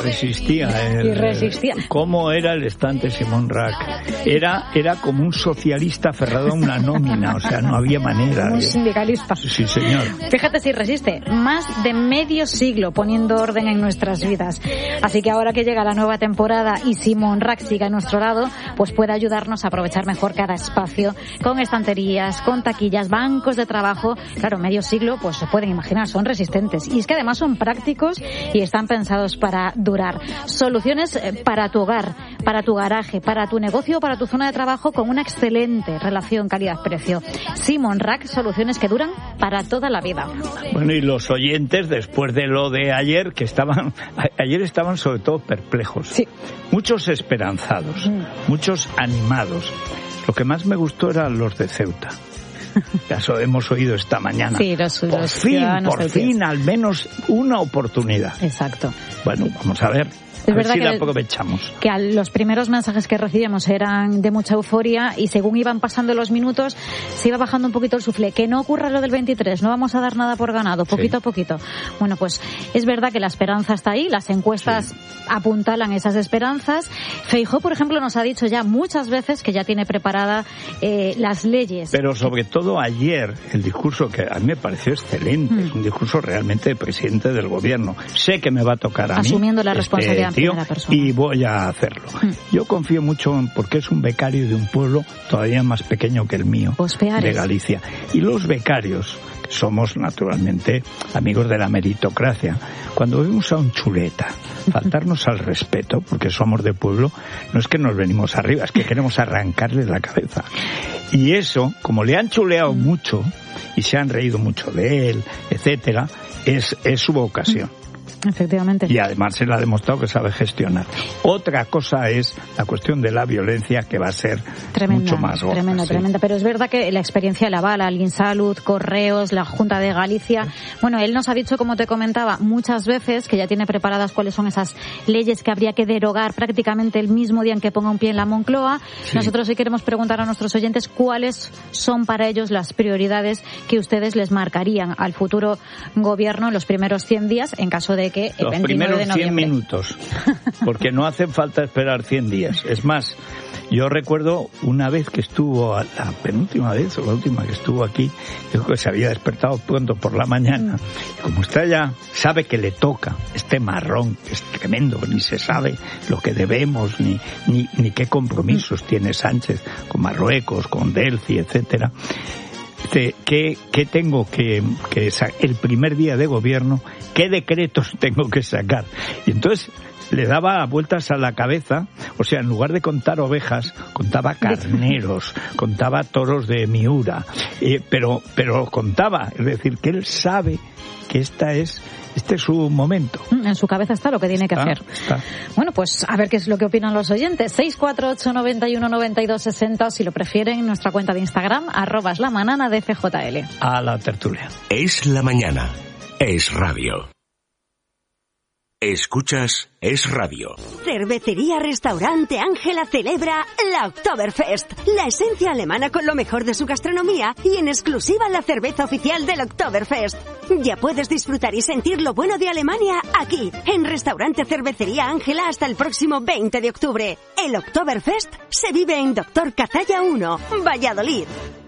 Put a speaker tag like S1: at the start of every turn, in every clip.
S1: resistía.
S2: Irresistía.
S1: ¿Cómo era el estante Simón Rack? Era como un socialista aferrado a una nómina, o sea, no había manera.
S2: Un sindicalista.
S1: Sí, señor.
S2: Fíjate si resiste. Más de medio siglo poniendo orden en nuestras vidas. Así que ahora que llega la nueva temporada y Simón Rack siga a nuestro lado, pues puede ayudarnos a aprovechar mejor cada espacio, con estanterías, con taquillas, bancos de trabajo. Claro, medio siglo, pues se pueden imaginar, son resistentes. Y es que además son prácticos y están pensados para durar. Soluciones para tu hogar, para tu garaje, para tu negocio o para tu zona de trabajo con una excelente relación calidad-precio. Simón Rack, soluciones que duran para toda la vida.
S1: Bueno, y los oyentes, después de lo de ayer, que ayer estaban sobre todo perplejos.
S2: Sí.
S1: Muchos esperanzados, muchos animados. Lo que más me gustó eran los de Ceuta. Eso hemos oído esta mañana.
S2: Sí,
S1: por fin, al menos una oportunidad.
S2: Exacto.
S1: Bueno, vamos a ver.
S2: Es
S1: a ver
S2: verdad
S1: si
S2: que
S1: la aprovechamos.
S2: Que los primeros mensajes que recibíamos eran de mucha euforia y según iban pasando los minutos se iba bajando un poquito el suflé. Que no ocurra lo del 23, no vamos a dar nada por ganado, poquito a poquito. Bueno, pues es verdad que la esperanza está ahí, las encuestas apuntalan esas esperanzas. Feijóo, por ejemplo, nos ha dicho ya muchas veces que ya tiene preparada las leyes.
S1: Pero sobre todo ayer, el discurso que a mí me pareció excelente, es un discurso realmente de presidente del gobierno. Sé que me va a tocar a mí.
S2: Asumiendo la responsabilidad.
S1: Y voy a hacerlo. Yo confío mucho porque es un becario de un pueblo todavía más pequeño que el mío, de Galicia. Y los becarios, que somos naturalmente amigos de la meritocracia, cuando vemos a un chuleta faltarnos al respeto, porque somos de pueblo, no es que nos venimos arriba, es que queremos arrancarle la cabeza. Y eso, como le han chuleado mucho y se han reído mucho de él, etcétera, es su vocación.
S2: Efectivamente.
S1: Y además se le ha demostrado que sabe gestionar. Otra cosa es la cuestión de la violencia, que va a ser mucho más gorda.
S2: Tremenda. Pero es verdad que la experiencia la avala, el Insalud, Correos, la Junta de Galicia. Bueno, él nos ha dicho, como te comentaba, muchas veces que ya tiene preparadas cuáles son esas leyes que habría que derogar prácticamente el mismo día en que ponga un pie en la Moncloa. Sí. Nosotros sí queremos preguntar a nuestros oyentes cuáles son para ellos las prioridades que ustedes les marcarían al futuro gobierno en los primeros 100 días, en caso de que el 29 de noviembre.
S1: Los primeros 100 minutos, porque no hace falta esperar 100 días. Es más, yo recuerdo una vez que estuvo, la penúltima vez o la última que estuvo aquí, yo creo que se había despertado pronto por la mañana, y como usted ya sabe que le toca este marrón, que es tremendo, ni se sabe lo que debemos, ni qué compromisos tiene Sánchez con Marruecos, con Delfi, etcétera. ¿Qué tengo que el primer día de gobierno, qué decretos tengo que sacar? Y entonces le daba vueltas a la cabeza, o sea, en lugar de contar ovejas, contaba carneros, contaba toros de Miura, pero contaba, es decir, que él sabe que este es su momento.
S2: En su cabeza está lo que tiene que hacer.
S1: Está.
S2: Bueno, pues a ver qué es lo que opinan los oyentes. 648 91 92 60, o si lo prefieren, en nuestra cuenta de Instagram, @eslamana de FJL.
S1: A la tertulia.
S3: Es la mañana. Es radio. Escuchas Es Radio.
S4: Cervecería Restaurante Ángela celebra la Oktoberfest, la esencia alemana con lo mejor de su gastronomía y en exclusiva la cerveza oficial del Oktoberfest. Ya puedes disfrutar y sentir lo bueno de Alemania aquí, en Restaurante Cervecería Ángela hasta el próximo 20 de octubre. El Oktoberfest se vive en Doctor Cazalla 1, Valladolid.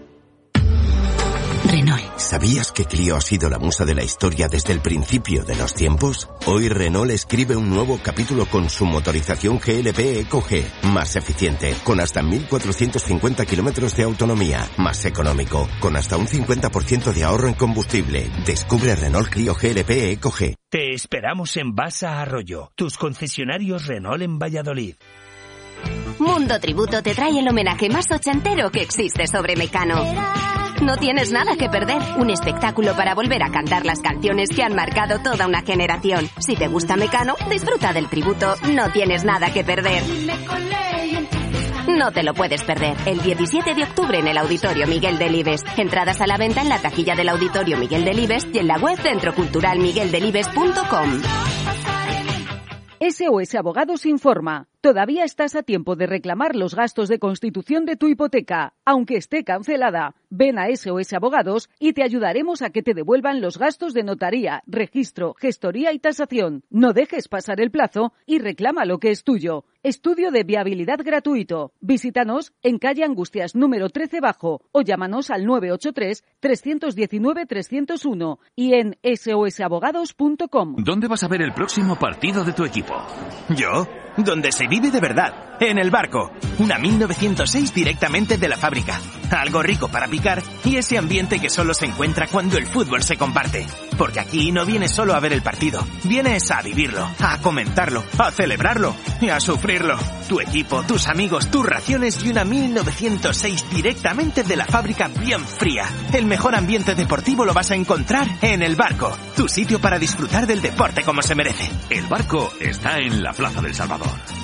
S5: Renault.
S3: ¿Sabías que Clio ha sido la musa de la historia desde el principio de los tiempos? Hoy Renault escribe un nuevo capítulo con su motorización GLP EcoG, más eficiente, con hasta 1.450 kilómetros de autonomía, más económico, con hasta un 50% de ahorro en combustible. Descubre Renault Clio GLP EcoG.
S6: Te esperamos en Basa Arroyo, tus concesionarios Renault en Valladolid.
S4: Mundo Tributo te trae el homenaje más ochentero que existe sobre Mecano. No tienes nada que perder. Un espectáculo para volver a cantar las canciones que han marcado toda una generación. Si te gusta Mecano, disfruta del tributo. No tienes nada que perder. No te lo puedes perder. El 17 de octubre en el Auditorio Miguel Delibes. Entradas a la venta en la taquilla del Auditorio Miguel Delibes y en la web centroculturalmigueldelibes.com.
S7: SOS Abogados informa.
S5: Todavía estás a tiempo de reclamar los gastos de constitución de tu hipoteca, aunque esté cancelada. Ven a SOS Abogados y te ayudaremos a que te devuelvan los gastos de notaría, registro, gestoría y tasación. No dejes pasar el plazo y reclama lo que es tuyo. Estudio de viabilidad gratuito. Visítanos en calle Angustias número 13 Bajo o llámanos al 983-319-301 y en sosabogados.com.
S7: ¿Dónde vas a ver el próximo partido de tu equipo?
S8: ¿Yo? Donde se vive de verdad, en El Barco. Una 1906 directamente de la fábrica. Algo rico para picar y ese ambiente que solo se encuentra cuando el fútbol se comparte. Porque aquí no vienes solo a ver el partido, vienes a vivirlo, a comentarlo, a celebrarlo y a sufrirlo. Tu equipo, tus amigos, tus raciones y una 1906 directamente de la fábrica bien fría. El mejor ambiente deportivo lo vas a encontrar en El Barco, tu sitio para disfrutar del deporte como se merece.
S7: El Barco está en la Plaza del Salvador.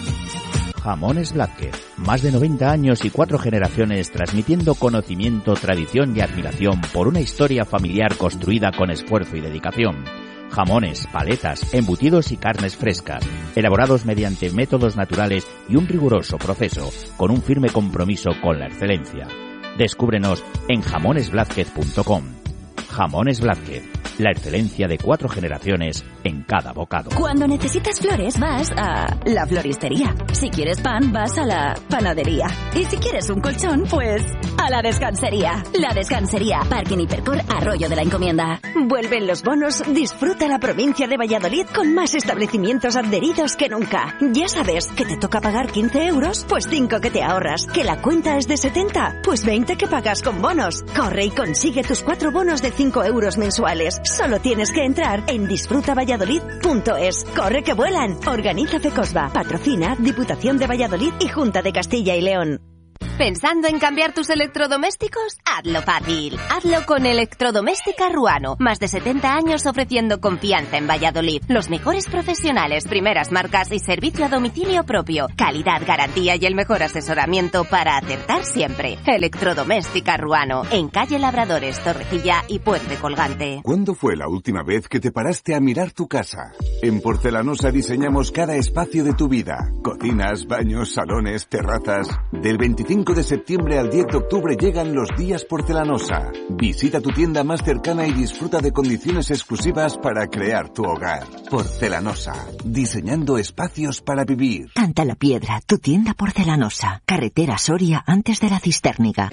S9: Jamones Blázquez. Más de 90 años y 4 generaciones transmitiendo conocimiento, tradición y admiración por una historia familiar construida con esfuerzo y dedicación. Jamones, paletas, embutidos y carnes frescas, elaborados mediante métodos naturales y un riguroso proceso, con un firme compromiso con la excelencia. Descúbrenos en jamonesblázquez.com. Jamones Blázquez, la excelencia de 4 generaciones en cada bocado.
S10: Cuando necesitas flores vas a la floristería. Si quieres pan vas a la panadería. Y si quieres un colchón, pues a la descansería. La Descansería, Parking Hipercor, Arroyo de la Encomienda.
S4: Vuelven los bonos, disfruta la provincia de Valladolid con más establecimientos adheridos que nunca. Ya sabes que te toca pagar 15 euros, pues 5 que te ahorras. Que la cuenta es de 70, pues 20 que pagas con bonos. Corre y consigue tus 4 bonos de 5 euros mensuales. Solo tienes que entrar en disfrutavalladolid.es. ¡Corre que vuelan! Organiza FECOSBA. Patrocina Diputación de Valladolid y Junta de Castilla y León.
S11: ¿Pensando en cambiar tus electrodomésticos? Hazlo fácil. Hazlo con Electrodoméstica Ruano. Más de 70 años ofreciendo confianza en Valladolid. Los mejores profesionales, primeras marcas y servicio a domicilio propio. Calidad, garantía y el mejor asesoramiento para acertar siempre. Electrodoméstica Ruano. En calle Labradores, Torrecilla y Puente Colgante.
S12: ¿Cuándo fue la última vez que te paraste a mirar tu casa? En Porcelanosa diseñamos cada espacio de tu vida. Cocinas, baños, salones, terrazas. Del 25 de septiembre al 10 de octubre llegan los días Porcelanosa. Visita tu tienda más cercana y disfruta de condiciones exclusivas para crear tu hogar. Porcelanosa, diseñando espacios para vivir.
S13: Canta la Piedra, tu tienda Porcelanosa. Carretera Soria antes de la Cistérnica.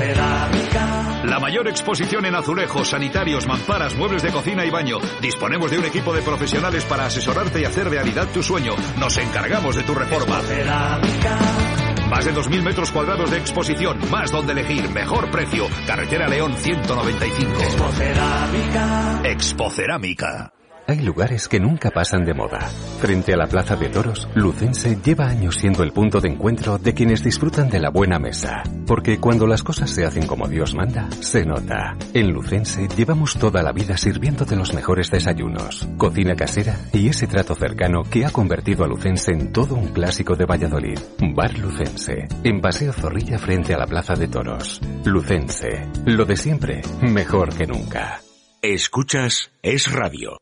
S14: La mayor exposición en azulejos, sanitarios, mamparas, muebles de cocina y baño. Disponemos de un equipo de profesionales para asesorarte y hacer realidad tu sueño. Nos encargamos de tu reforma. Más de 2.000 metros cuadrados de exposición, más donde elegir, mejor precio. Carretera León 195. Expocerámica.
S15: Hay lugares que nunca pasan de moda. Frente a la Plaza de Toros, Lucense lleva años siendo el punto de encuentro de quienes disfrutan de la buena mesa. Porque cuando las cosas se hacen como Dios manda, se nota. En Lucense llevamos toda la vida sirviéndote los mejores desayunos, cocina casera y ese trato cercano que ha convertido a Lucense en todo un clásico de Valladolid. Bar Lucense, en Paseo Zorrilla frente a la Plaza de Toros. Lucense, lo de siempre, mejor que nunca.
S6: Escuchas Es Radio.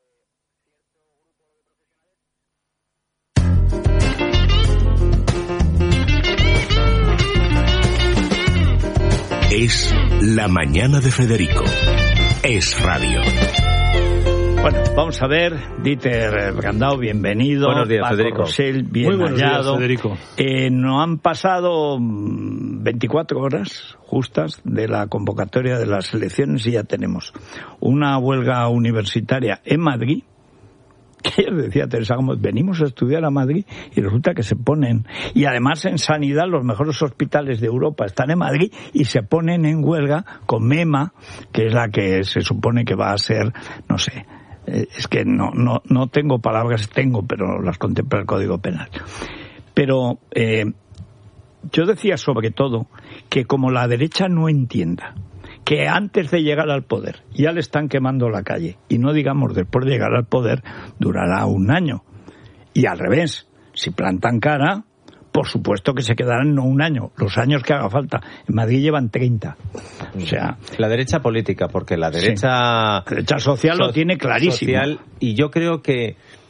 S6: Es la mañana de Federico. Es Radio.
S1: Bueno, vamos a ver, Dieter Brandau, bienvenido.
S16: Buenos días,
S1: Paco
S16: Federico.
S1: Rosell, bien
S16: Muy buenos
S1: hallado.
S16: días, Federico.
S1: No han pasado 24 horas justas de la convocatoria de las elecciones y ya tenemos una huelga universitaria en Madrid. Que ayer decía Teresa Gómez, venimos a estudiar a Madrid y resulta que se ponen, y además en sanidad los mejores hospitales de Europa están en Madrid y se ponen en huelga con MEMA, que es la que se supone que va a ser, no sé, es que no tengo palabras, pero las contempla el Código Penal. Pero yo decía sobre todo que como la derecha no entienda que antes de llegar al poder ya le están quemando la calle, y no digamos después de llegar al poder durará un año, y al revés, si plantan cara, por supuesto que se quedarán no un año, los años que haga falta. En Madrid llevan 30. O sea,
S16: la derecha política, porque la derecha,
S1: sí, la derecha social lo tiene clarísimo.
S16: Social, y yo creo que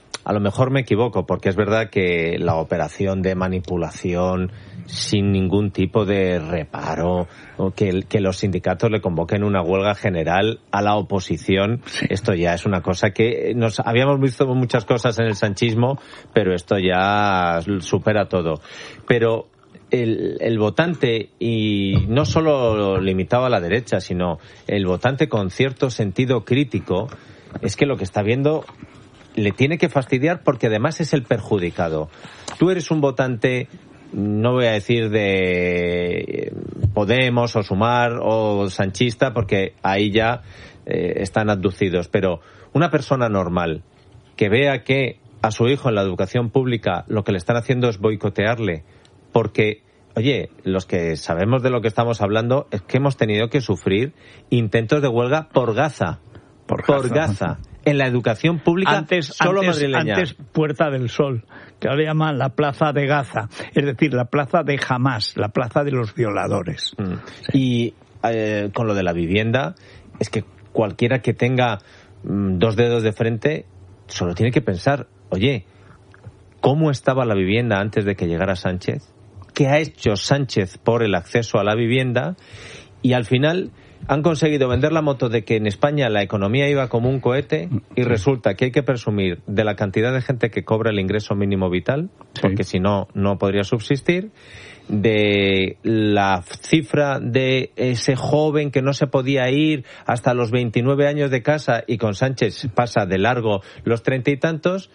S16: a lo mejor me equivoco, porque es verdad que la operación de manipulación sin ningún tipo de reparo, o que los sindicatos le convoquen una huelga general a la oposición, esto ya es una cosa que habíamos visto muchas cosas en el sanchismo, pero esto ya supera todo. Pero el votante, y no solo limitado a la derecha, sino el votante con cierto sentido crítico, es que lo que está viendo le tiene que fastidiar, porque además es el perjudicado. Tú eres un votante, no voy a decir de Podemos o Sumar o sanchista, porque ahí ya están abducidos, pero una persona normal que vea que a su hijo en la educación pública lo que le están haciendo es boicotearle, porque, oye, los que sabemos de lo que estamos hablando es que hemos tenido que sufrir intentos de huelga por Gaza. Por Gaza. En la educación pública madrileña.
S1: Antes Puerta del Sol, que ahora llaman la Plaza de Gaza, es decir, la Plaza de Hamás, la Plaza de los violadores.
S16: Y con lo de la vivienda, es que cualquiera que tenga 2 dedos de frente solo tiene que pensar, oye, ¿cómo estaba la vivienda antes de que llegara Sánchez? ¿Qué ha hecho Sánchez por el acceso a la vivienda? Y al final han conseguido vender la moto de que en España la economía iba como un cohete, y resulta que hay que presumir de la cantidad de gente que cobra el ingreso mínimo vital, porque si no, no podría subsistir, de la cifra de ese joven que no se podía ir hasta los 29 años de casa y con Sánchez pasa de largo los 30 y tantos.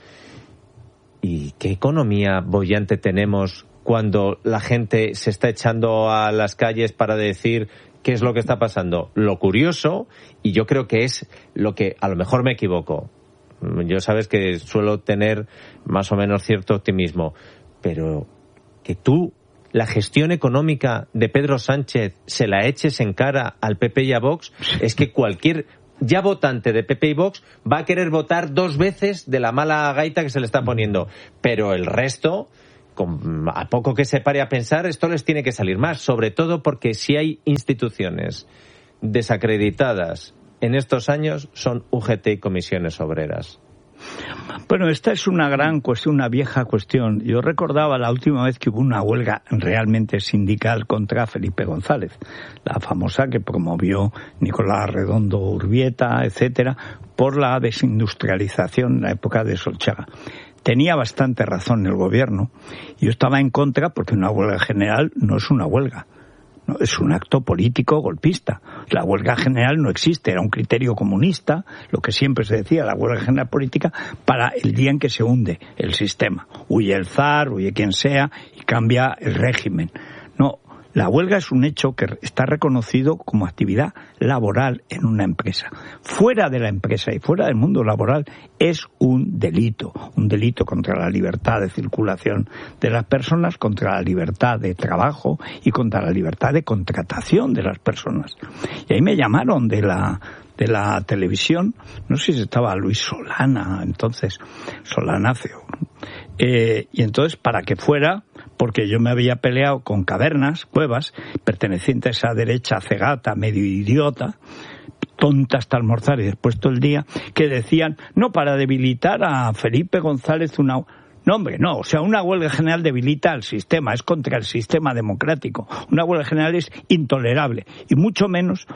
S16: ¿Y qué economía boyante tenemos cuando la gente se está echando a las calles para decir qué es lo que está pasando? Lo curioso, y yo creo que es lo que, a lo mejor me equivoco, yo sabes que suelo tener más o menos cierto optimismo, pero que tú la gestión económica de Pedro Sánchez se la eches en cara al PP y a Vox, es que cualquier ya votante de PP y Vox va a querer votar 2 veces de la mala gaita que se le está poniendo, pero el resto, a poco que se pare a pensar, esto les tiene que salir más, sobre todo porque si hay instituciones desacreditadas en estos años son UGT y comisiones obreras.
S1: Bueno, esta es una gran cuestión, una vieja cuestión. Yo recordaba la última vez que hubo una huelga realmente sindical contra Felipe González, la famosa que promovió Nicolás Redondo Urbieta, etcétera, por la desindustrialización en la época de Solchaga. Tenía bastante razón el gobierno. Yo estaba en contra porque una huelga general no es una huelga. No, es un acto político golpista. La huelga general no existe, era un criterio comunista, lo que siempre se decía, la huelga general política, para el día en que se hunde el sistema. Huye el zar, huye quien sea y cambia el régimen. No, la huelga es un hecho que está reconocido como actividad laboral en una empresa. Fuera de la empresa y fuera del mundo laboral es un delito contra la libertad de circulación de las personas, contra la libertad de trabajo y contra la libertad de contratación de las personas. Y ahí me llamaron de la televisión, no sé si estaba Luis Solana, entonces, Solanáceo, y entonces para que fuera, porque yo me había peleado con Cavernas, Cuevas, pertenecientes a esa derecha cegata, medio idiota, tonta hasta almorzar y después todo el día, que decían, no, para debilitar a Felipe González No, hombre, no, o sea, una huelga general debilita al sistema, es contra el sistema democrático. Una huelga general es intolerable y mucho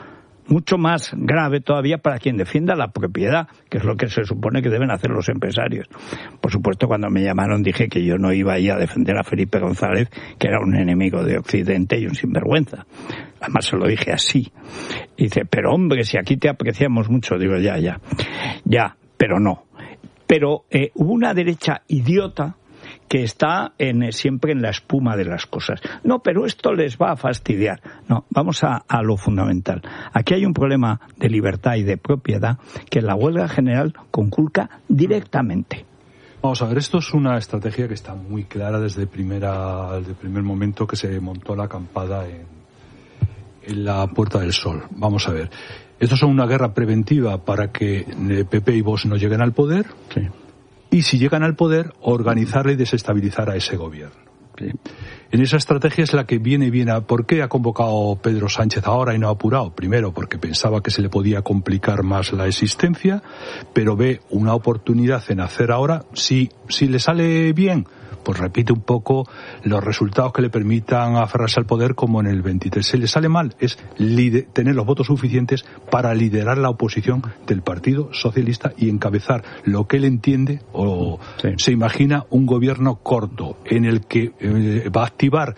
S1: más grave todavía para quien defienda la propiedad, que es lo que se supone que deben hacer los empresarios. Por supuesto, cuando me llamaron dije que yo no iba ahí a defender a Felipe González, que era un enemigo de Occidente y un sinvergüenza. Además se lo dije así. Y dice, pero hombre, si aquí te apreciamos mucho. Digo, ya, pero no. Pero hubo una derecha idiota que está siempre en la espuma de las cosas. No, pero esto les va a fastidiar. No, vamos a lo fundamental. Aquí hay un problema de libertad y de propiedad que la huelga general conculca directamente.
S17: Vamos a ver, esto es una estrategia que está muy clara desde el primer momento que se montó la acampada en la Puerta del Sol. Vamos a ver. Esto es una guerra preventiva para que PP y Vox no lleguen al poder.
S1: Sí.
S17: Y si llegan al poder, organizar y desestabilizar a ese gobierno.
S1: Sí.
S17: En esa estrategia es la que viene bien a... ¿Por qué ha convocado Pedro Sánchez ahora y no ha apurado? Primero, porque pensaba que se le podía complicar más la existencia, pero ve una oportunidad en hacer ahora. Si le sale bien, pues repite un poco los resultados que le permitan aferrarse al poder como en el 23. Si le sale mal, es tener los votos suficientes para liderar la oposición del Partido Socialista y encabezar lo que él entiende o se imagina un gobierno corto en el que va a activar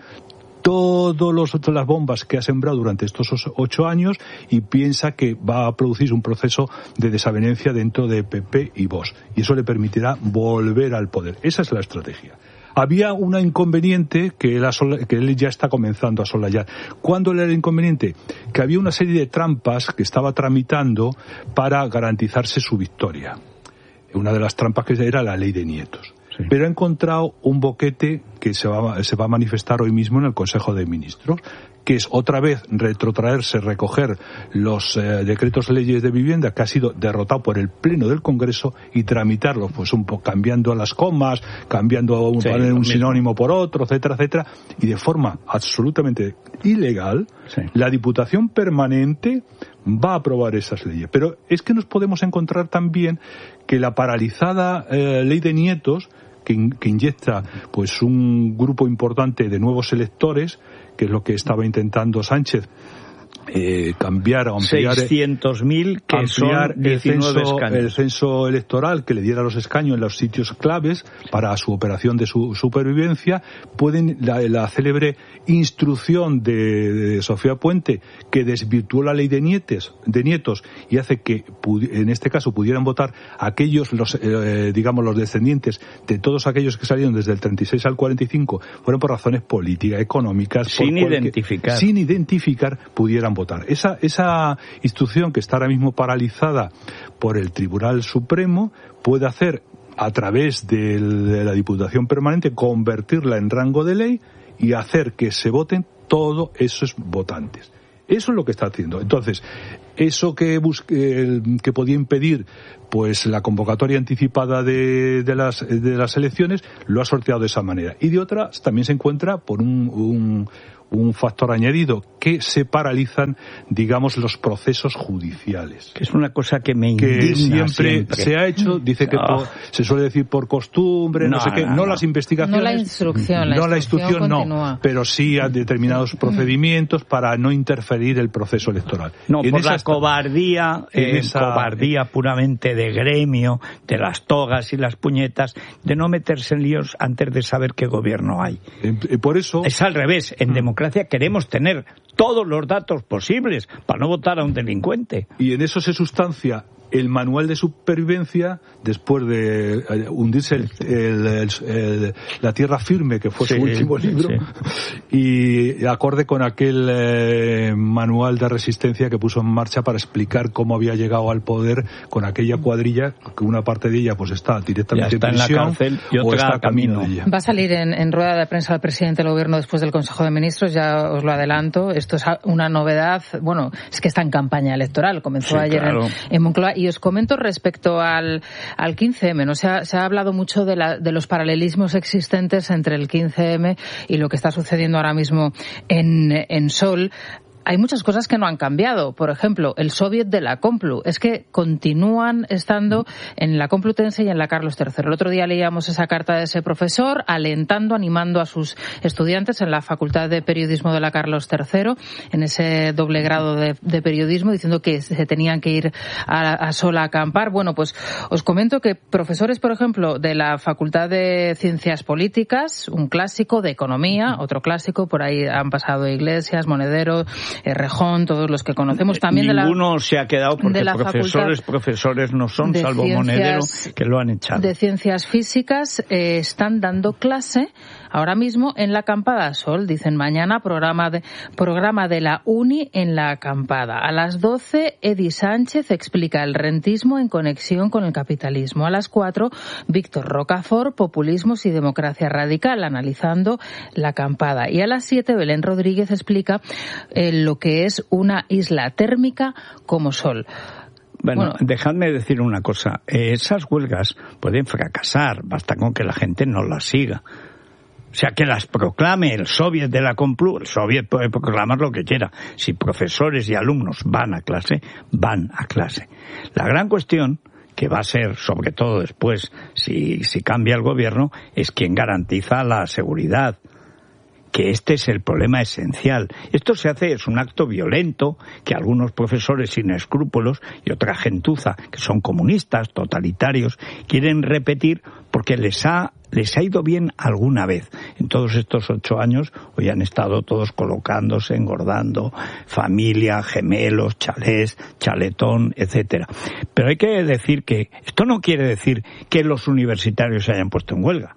S17: todas las bombas que ha sembrado durante estos 8 años y piensa que va a producir un proceso de desavenencia dentro de PP y Vox. Y eso le permitirá volver al poder. Esa es la estrategia. Había un inconveniente que él ya está comenzando a soslayar. ¿Cuándo era el inconveniente? Que había una serie de trampas que estaba tramitando para garantizarse su victoria. Una de las trampas que era la ley de nietos. Sí. Pero ha encontrado un boquete que se va a manifestar hoy mismo en el Consejo de Ministros, que es otra vez recoger los decretos leyes de vivienda que ha sido derrotado por el Pleno del Congreso y tramitarlos, pues un poco cambiando las comas, cambiando un sinónimo por otro, etcétera, etcétera, y de forma absolutamente ilegal, la Diputación Permanente va a aprobar esas leyes. Pero es que nos podemos encontrar también que la paralizada ley de nietos, que inyecta pues un grupo importante de nuevos electores, que es lo que estaba intentando Sánchez, cambiar o ampliar
S1: 600.000 que son 19 escaños.
S17: El censo electoral que le diera los escaños en los sitios claves para su operación de su supervivencia. La célebre instrucción de Sofía Puente, que desvirtuó la ley de nietos y hace que en este caso pudieran votar aquellos los descendientes de todos aquellos que salieron desde el 36 al 45 fueron por razones políticas, económicas, sin identificar pudieran votar. Esa instrucción, que está ahora mismo paralizada por el Tribunal Supremo, puede hacer, a través de la Diputación Permanente, convertirla en rango de ley y hacer que se voten todos esos votantes. Eso es lo que está haciendo. Entonces, eso que podía impedir pues la convocatoria anticipada de las elecciones, lo ha sorteado de esa manera. Y de otra, también se encuentra por un factor añadido, que se paralizan, digamos, los procesos judiciales.
S1: Que es una cosa que me indigna
S17: siempre. Se ha hecho, dice que se suele decir por costumbre, no sé qué, no las investigaciones.
S18: No la instrucción,
S17: la instrucción
S18: continúa.
S17: Pero sí a determinados procedimientos para no interferir el proceso electoral.
S1: No, por la cobardía puramente de gremio, de las togas y las puñetas, de no meterse en líos antes de saber qué gobierno hay.
S17: Por eso
S1: es al revés. En democracia queremos tener todos los datos posibles para no votar a un delincuente.
S17: Y en eso se sustancia el manual de supervivencia después de hundirse la tierra firme, que fue su último libro, y acorde con aquel manual de resistencia que puso en marcha para explicar cómo había llegado al poder con aquella cuadrilla, que una parte de ella pues está directamente
S1: en la cárcel y otra
S17: está camino de ella.
S18: Va a salir en rueda de prensa el presidente del gobierno después del Consejo de Ministros, ya os lo adelanto. Esto es una novedad, bueno, es que está en campaña electoral, comenzó ayer en Moncloa. Y os comento respecto al 15M, ¿no? Se ha hablado mucho de los paralelismos existentes entre el 15M y lo que está sucediendo ahora mismo en Sol. Hay muchas cosas que no han cambiado. Por ejemplo, el Soviet de la Complu. Es que continúan estando en la Complutense y en la Carlos III. El otro día leíamos esa carta de ese profesor animando a sus estudiantes en la Facultad de Periodismo de la Carlos III, en ese doble grado de periodismo, diciendo que se tenían que ir a Sol a acampar. Bueno, pues os comento que profesores, por ejemplo, de la Facultad de Ciencias Políticas, un clásico, de Economía, otro clásico, por ahí han pasado Iglesias, Monedero, Rejón, todos los que conocemos también.
S1: Ninguno se ha quedado porque profesores no son, salvo Monedero, que lo han echado.
S18: De Ciencias Físicas están dando clase ahora mismo en la acampada Sol. Dicen mañana programa de la Uni en la acampada. A las 12, Edi Sánchez explica el rentismo en conexión con el capitalismo. A las 4, Víctor Rocafort, populismos y democracia radical, analizando la acampada. Y a las 7, Belén Rodríguez explica lo que es una isla térmica como Sol.
S1: Bueno, dejadme decir una cosa. Esas huelgas pueden fracasar, basta con que la gente no las siga. O sea, que las proclame el Soviet de la Complu. El Soviet puede proclamar lo que quiera. Si profesores y alumnos van a clase, van a clase. La gran cuestión, que va a ser, sobre todo después, si cambia el gobierno, es quién garantiza la seguridad. Que este es el problema esencial. Esto es un acto violento que algunos profesores sin escrúpulos y otra gentuza, que son comunistas, totalitarios, quieren repetir porque les ha ido bien alguna vez. En todos estos 8 años, hoy han estado todos colocándose, engordando, familia, gemelos, chalés, chaletón, etcétera. Pero hay que decir que esto no quiere decir que los universitarios se hayan puesto en huelga.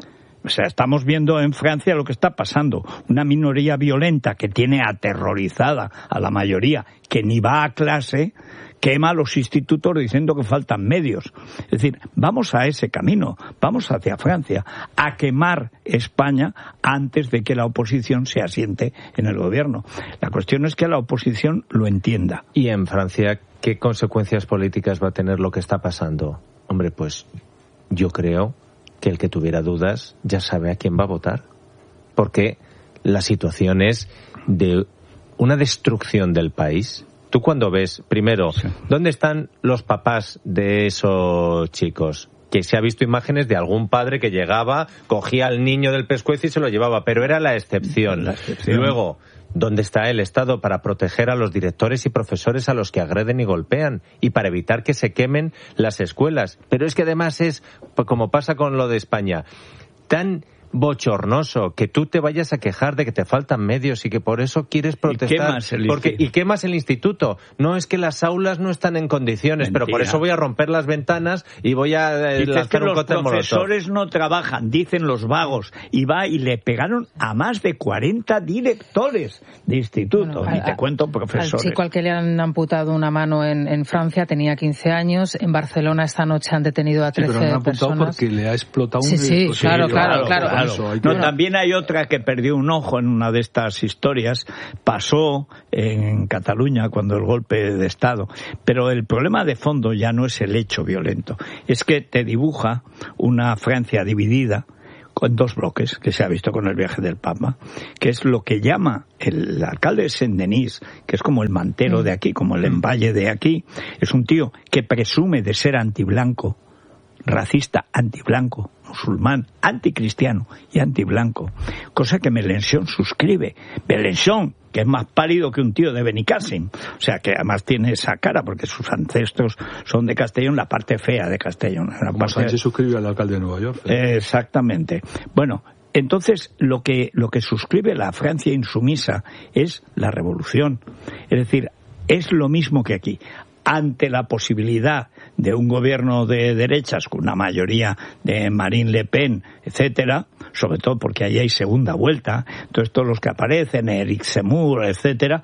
S1: O sea, estamos viendo en Francia lo que está pasando. Una minoría violenta que tiene aterrorizada a la mayoría, que ni va a clase, quema los institutos diciendo que faltan medios. Es decir, vamos a ese camino, vamos hacia Francia, a quemar España antes de que la oposición se asiente en el gobierno. La cuestión es que la oposición lo entienda.
S16: ¿Y en Francia qué consecuencias políticas va a tener lo que está pasando? Hombre, pues yo creo que el que tuviera dudas ya sabe a quién va a votar, porque la situación es de una destrucción del país. Tú cuando ves, primero, ¿dónde están los papás de esos chicos? Que se ha visto imágenes de algún padre que llegaba, cogía al niño del pescuezo y se lo llevaba, pero era la excepción. Luego, ¿dónde está el Estado para proteger a los directores y profesores a los que agreden y golpean y para evitar que se quemen las escuelas? Pero es que además es, como pasa con lo de España, tan bochornoso que tú te vayas a quejar de que te faltan medios y que por eso quieres protestar. ¿Y quemas el instituto? No, es que las aulas no están en condiciones. Mentira. Pero por eso voy a romper las ventanas y voy a lanzar un cóctel molotov.
S1: Los profesores no trabajan, dicen los vagos. Y le pegaron a más de 40 directores de instituto. Bueno, te cuento profesores.
S18: Al chico al que le han amputado una mano en Francia tenía 15 años. En Barcelona esta noche han detenido a 13 personas.
S17: Pero lo han amputado porque le ha explotado un...
S18: Sí, claro.
S1: No, también hay otra que perdió un ojo en una de estas historias. Pasó en Cataluña cuando el golpe de Estado. Pero el problema de fondo ya no es el hecho violento. Es que te dibuja una Francia dividida con 2 bloques, que se ha visto con el viaje del Papa, que es lo que llama el alcalde de Saint-Denis, que es como el mantero de aquí, como el emballe de aquí. Es un tío que presume de ser antiblanco, racista, antiblanco, musulmán, anticristiano y antiblanco, cosa que Mélenchon suscribe. Mélenchon, que es más pálido que un tío de Benicàssim, o sea, que además tiene esa cara porque sus ancestros son de Castellón, la parte fea de Castellón.
S17: Sánchez suscribe al alcalde de Nueva York.
S1: Exactamente. Bueno, entonces lo que suscribe la Francia insumisa es la revolución. Es decir, es lo mismo que aquí. Ante la posibilidad de un gobierno de derechas con una mayoría de Marine Le Pen, etcétera, sobre todo porque ahí hay segunda vuelta, entonces todos los que aparecen, Eric Zemmour, etcétera,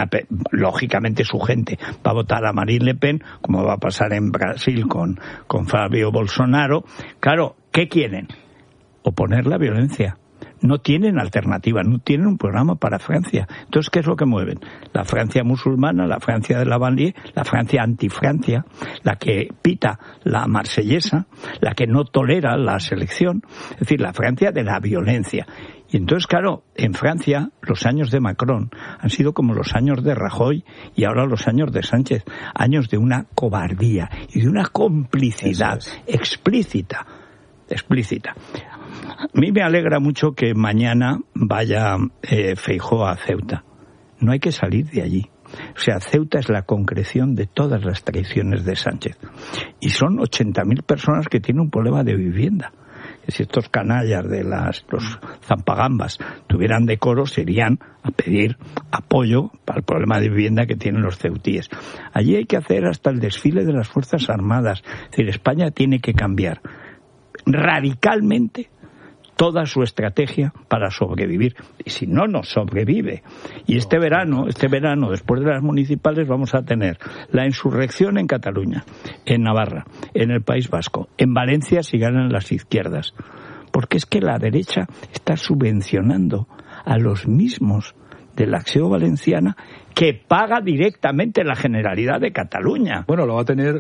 S1: lógicamente su gente va a votar a Marine Le Pen, como va a pasar en Brasil con Fabio Bolsonaro. Claro, ¿qué quieren? Oponer la violencia. No tienen alternativa, no tienen un programa para Francia. Entonces, ¿qué es lo que mueven? La Francia musulmana, la Francia de la banlieue, la Francia antifrancia, la que pita la marsellesa, la que no tolera la selección, es decir, la Francia de la violencia. Y entonces, claro, en Francia los años de Macron han sido como los años de Rajoy y ahora los años de Sánchez, años de una cobardía y de una complicidad explícita. A mí me alegra mucho que mañana vaya Feijóo a Ceuta. No hay que salir de allí. O sea, Ceuta es la concreción de todas las traiciones de Sánchez. Y son 80.000 personas que tienen un problema de vivienda. Si estos canallas de los zampagambas tuvieran decoro, se irían a pedir apoyo para el problema de vivienda que tienen los ceutíes. Allí hay que hacer hasta el desfile de las Fuerzas Armadas. Es decir, España tiene que cambiar radicalmente toda su estrategia para sobrevivir. Y si no, no sobrevive. Y este verano, después de las municipales, vamos a tener la insurrección en Cataluña, en Navarra, en el País Vasco, en Valencia si ganan las izquierdas. Porque es que la derecha está subvencionando a los mismos de la Acció Valenciana que paga directamente la Generalidad de Cataluña.
S17: Bueno, lo va a tener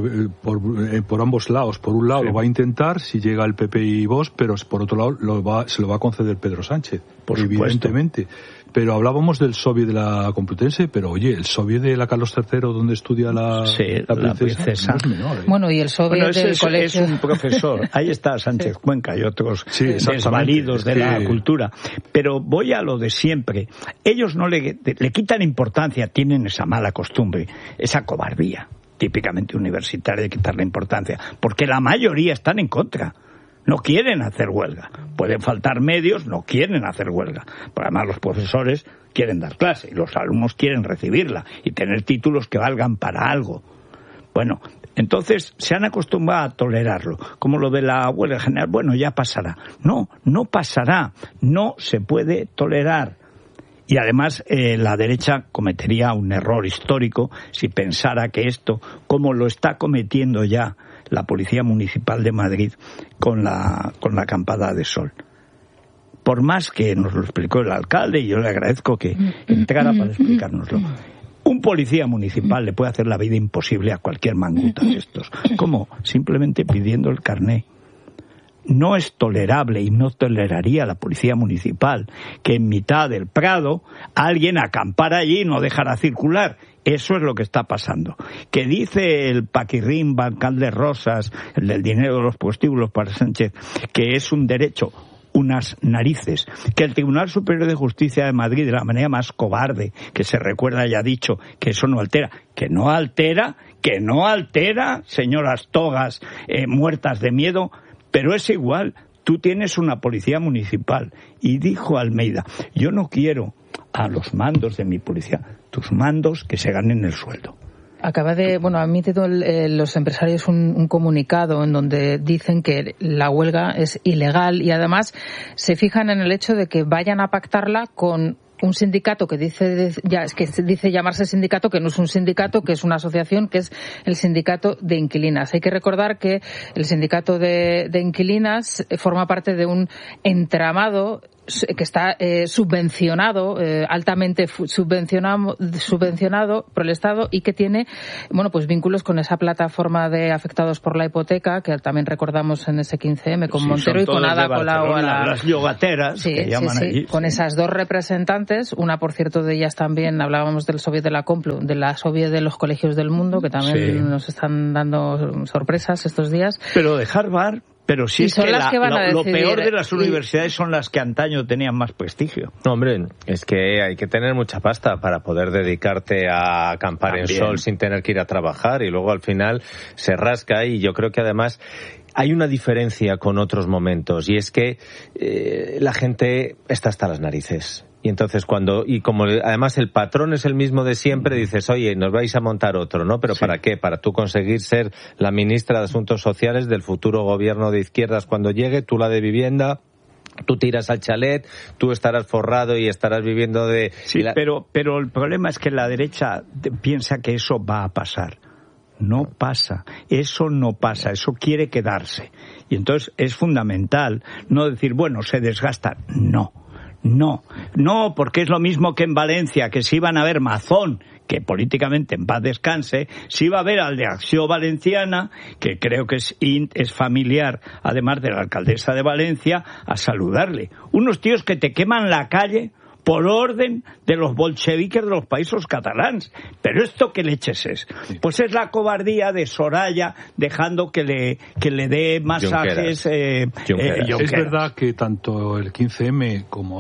S17: por ambos lados. Por un lado lo va a intentar si llega el PP y Vox, pero por otro lado se lo va a conceder Pedro Sánchez, evidentemente. Pero hablábamos del Soviet de la Complutense, pero oye, el Soviet de la Carlos III, donde estudia la princesa. No es menor,
S18: Bueno, y el Soviet del colegio.
S1: Es un profesor. Ahí está Sánchez Cuenca y otros desvalidos de la cultura. Pero voy a lo de siempre. Ellos no le quitan importancia, tienen esa mala costumbre, esa cobardía típicamente universitaria de quitarle importancia, porque la mayoría están en contra. No quieren hacer huelga. Pueden faltar medios, no quieren hacer huelga. Pero además los profesores quieren dar clase y los alumnos quieren recibirla y tener títulos que valgan para algo. Bueno, entonces se han acostumbrado a tolerarlo. Como lo de la huelga general, bueno, ya pasará. No, no pasará. No se puede tolerar. Y además la derecha cometería un error histórico si pensara que esto, como lo está cometiendo ya la Policía Municipal de Madrid con la acampada de sol. Por más que nos lo explicó el alcalde, y yo le agradezco que entrara para explicárnoslo. Un policía municipal le puede hacer la vida imposible a cualquier manguta de estos. ¿Cómo? Simplemente pidiendo el carné. No es tolerable y no toleraría la policía municipal que en mitad del Prado alguien acampara allí y no dejara circular. Eso es lo que está pasando. Que dice el paquirrín bancal de Rosas, el del dinero de los prostíbulos para Sánchez, que es un derecho, unas narices, que el Tribunal Superior de Justicia de Madrid, de la manera más cobarde que se recuerda, haya dicho que eso no altera. Que no altera, señoras togas muertas de miedo. Pero es igual, tú tienes una policía municipal. Y dijo Almeida, yo no quiero a los mandos de mi policía, tus mandos que se ganen el sueldo.
S18: Ha emitido los empresarios un comunicado en donde dicen que la huelga es ilegal y además se fijan en el hecho de que vayan a pactarla con un sindicato que dice llamarse sindicato, que no es un sindicato, que es una asociación, que es el sindicato de inquilinas. Hay que recordar que el sindicato de inquilinas forma parte de un entramado que está subvencionado, altamente subvencionado por el Estado y que tiene, vínculos con esa plataforma de afectados por la hipoteca, que también recordamos en ese 15M, con Montero y con Ada Colau.
S1: Las yogateras, que llaman allí.
S18: Con esas dos representantes, una, por cierto, de ellas también, hablábamos del Soviet de la Complu, de la Soviet de los Colegios del Mundo, que también nos están dando sorpresas estos días.
S1: Pero de Harvard... Pero si es que lo peor de las universidades son las que antaño tenían más prestigio.
S16: No, hombre, es que hay que tener mucha pasta para poder dedicarte a acampar en sol sin tener que ir a trabajar y luego al final se rasca y yo creo que además hay una diferencia con otros momentos y es que la gente está hasta las narices. Y entonces como además el patrón es el mismo de siempre, dices, oye, nos vais a montar otro, ¿no? ¿Pero para qué? Para tú conseguir ser la ministra de Asuntos Sociales del futuro gobierno de izquierdas cuando llegue, tú la de vivienda, tú tiras al chalet, tú estarás forrado y estarás viviendo de...
S1: Sí, pero el problema es que la derecha piensa que eso va a pasar. No pasa, eso no pasa, eso quiere quedarse. Y entonces es fundamental no decir, bueno, se desgasta, No, porque es lo mismo que en Valencia, que si iban a ver Mazón, que políticamente en paz descanse, si iba a ver al de Acció Valenciana, que creo que es familiar, además de la alcaldesa de Valencia, a saludarle. Unos tíos que te queman la calle por orden de los bolcheviques de los países catalans. Pero ¿esto qué leches es? Pues es la cobardía de Soraya dejando que le dé masajes Junqueras.
S17: Es verdad que tanto el 15M como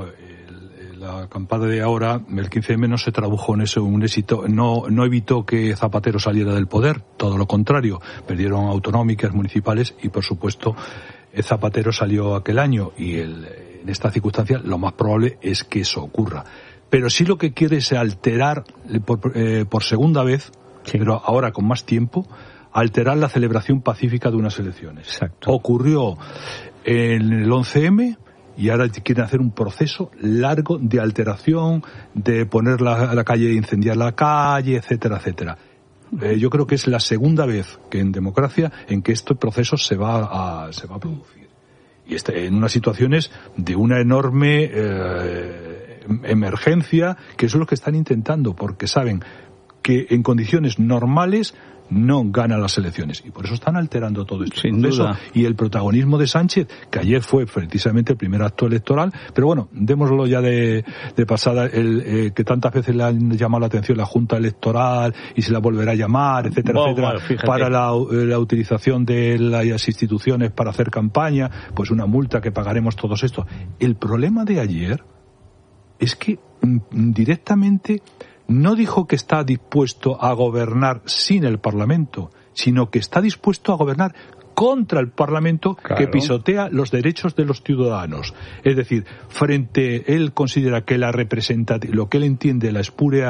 S17: la acampada de ahora, el 15M no se tradujo en eso un éxito, no evitó que Zapatero saliera del poder, todo lo contrario, perdieron autonómicas, municipales y por supuesto Zapatero salió aquel año y en esta circunstancia lo más probable es que eso ocurra. Pero sí lo que quiere es alterar por segunda vez, pero ahora con más tiempo, alterar la celebración pacífica de unas elecciones.
S1: Exacto.
S17: Ocurrió en el 11M y ahora quieren hacer un proceso largo de alteración, de poner la calle, incendiar la calle, etcétera, etcétera. Yo creo que es la segunda vez que en democracia en que este proceso se va a producir. Y en unas situaciones de una enorme emergencia, que eso es lo que están intentando, porque saben que en condiciones normales no gana las elecciones, y por eso están alterando todo esto.
S1: Sin duda.
S17: Y el protagonismo de Sánchez, que ayer fue precisamente el primer acto electoral, pero bueno, démoslo ya de pasada, que tantas veces le han llamado la atención la Junta Electoral y se la volverá a llamar, etcétera, para la utilización de las instituciones para hacer campaña, pues una multa que pagaremos todos esto. El problema de ayer es que directamente no dijo que está dispuesto a gobernar sin el Parlamento, sino que está dispuesto a gobernar contra el Parlamento, claro, que pisotea los derechos de los ciudadanos. Es decir, él considera que lo que él entiende la espuria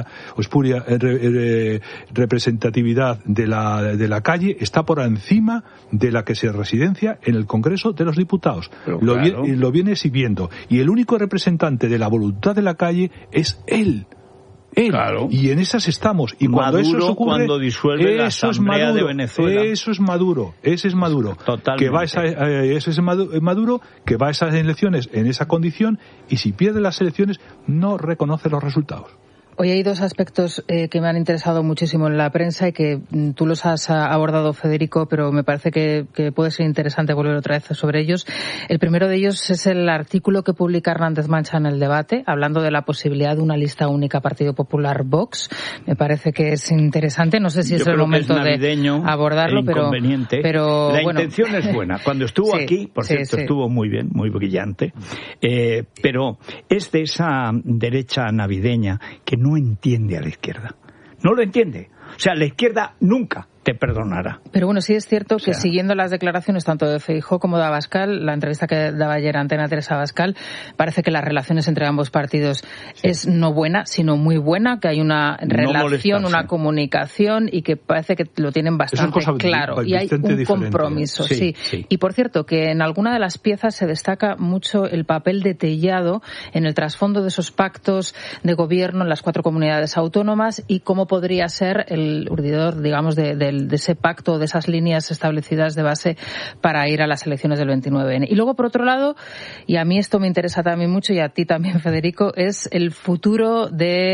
S17: representatividad de la calle está por encima de la que se residencia en el Congreso de los Diputados. Lo viene exhibiendo. Y el único representante de la voluntad de la calle es él. Claro. Y en esas estamos. Y cuando
S1: Maduro,
S17: eso ocurre,
S1: cuando disuelve la Asamblea de Venezuela.
S17: Ese es Maduro.
S1: Totalmente.
S17: Ese es Maduro, que va a esas elecciones en esa condición, y si pierde las elecciones no reconoce los resultados.
S18: Hoy hay dos aspectos que me han interesado muchísimo en la prensa y que tú los has abordado, Federico, pero me parece que puede ser interesante volver otra vez sobre ellos. El primero de ellos es el artículo que publica Hernández Mancha en El Debate, hablando de la posibilidad de una lista única Partido Popular-Vox. Me parece que es interesante. No sé si es el momento de abordarlo, pero
S1: la intención es buena. Cuando estuvo aquí, por cierto, estuvo muy bien, muy brillante, pero es de esa derecha navideña que no entiende a la izquierda. No lo entiende. O sea, la izquierda nunca te perdonará.
S18: Pero bueno, sí es cierto que siguiendo las declaraciones tanto de Feijóo como de Abascal, la entrevista que daba ayer a Antena 3 a Abascal, parece que las relaciones entre ambos partidos es no buena, sino muy buena, que hay una relación, una comunicación, y que parece que lo tienen bastante claro. Y hay un compromiso, sí. Y por cierto, que en alguna de las piezas se destaca mucho el papel de Tellado en el trasfondo de esos pactos de gobierno en las 4 comunidades autónomas, y cómo podría ser el urdidor, digamos, de ese pacto, de esas líneas establecidas de base para ir a las elecciones del 29N. Y luego, por otro lado, y a mí esto me interesa también mucho, y a ti también, Federico, es el futuro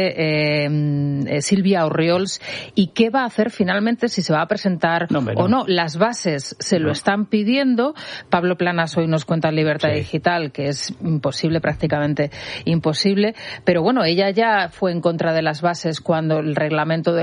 S18: de Sílvia Orriols, y qué va a hacer finalmente, si se va a presentar o no. Las bases se lo están pidiendo. Pablo Planas hoy nos cuenta en Libertad Digital que es imposible, prácticamente imposible, pero bueno, ella ya fue en contra de las bases cuando el reglamento del